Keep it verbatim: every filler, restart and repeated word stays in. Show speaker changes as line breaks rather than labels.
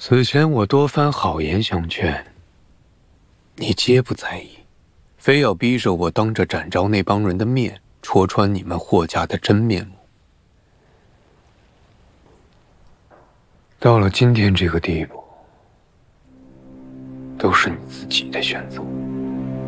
此前我多番好言相劝，你皆不在意，非要逼着我当着展昭那帮人的面戳穿你们霍家的真面目。到了今天这个地步，都是你自己的选择。